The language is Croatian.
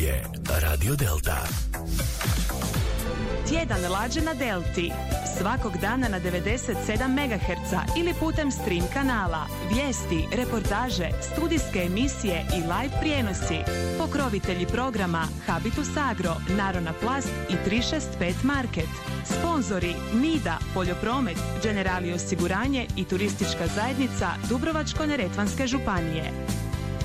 je Radio Delta. Tjedan lađe na Delti. Svakog dana na 97 MHz ili putem stream kanala. Vijesti, reportaže, studijske emisije i live prijenosi. Pokrovitelji programa Habitus Agro, Narona Plast i 365 Market. Sponzori Nida, Poljopromet, Generali osiguranje i Turistička zajednica Dubrovačko-neretvanske županije.